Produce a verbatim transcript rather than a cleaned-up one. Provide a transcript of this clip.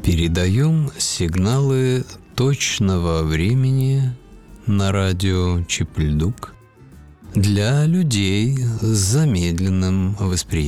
Передаем сигналы точного времени на радио Чипльдук для людей с замедленным восприятием.